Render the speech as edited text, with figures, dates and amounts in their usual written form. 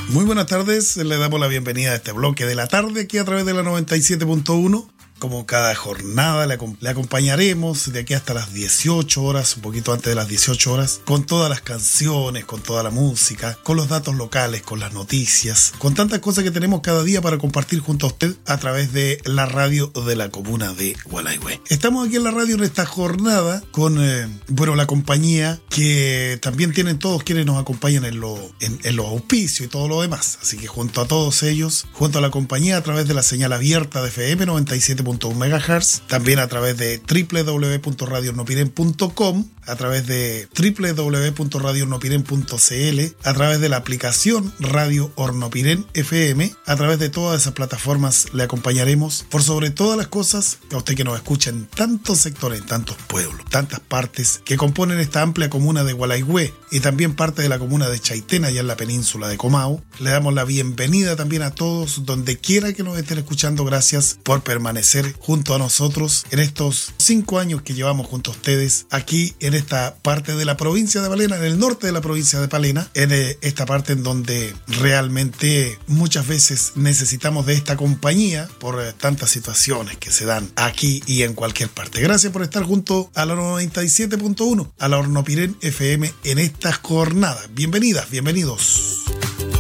Muy buenas tardes, le damos la bienvenida a este bloque de la tarde aquí a través de la 97.1. Como cada jornada le acompañaremos de aquí hasta las 18 horas, un poquito antes de las 18 horas, con todas las canciones, con toda la música, con los datos locales, con las noticias, con tantas cosas que tenemos cada día para compartir junto a usted a través de la radio de la comuna de Gualaihue. Estamos aquí en la radio en esta jornada con la compañía que también tienen todos quienes nos acompañan en los auspicios y todo lo demás. Así que junto a todos ellos, junto a la compañía a través de la señal abierta de FM 97.1 MHz, también a través de www.radiohornopiren.com, a través de www.radiohornopiren.cl, a través de la aplicación Radio Hornopiren FM, a través de todas esas plataformas le acompañaremos por sobre todas las cosas a usted que nos escucha en tantos sectores, en tantos pueblos, tantas partes que componen esta amplia comuna de Gualaihue y también parte de la comuna de Chaitén, allá en la península de Comau. Le damos la bienvenida también a todos donde quiera que nos estén escuchando. Gracias por permanecer junto a nosotros en estos 5 años que llevamos junto a ustedes aquí en esta parte de la provincia de Palena, en el norte de la provincia de Palena, en esta parte en donde realmente muchas veces necesitamos de esta compañía por tantas situaciones que se dan aquí y en cualquier parte. Gracias por estar junto a la 97.1, a la Hornopiren FM en esta jornada. Bienvenidas, bienvenidos.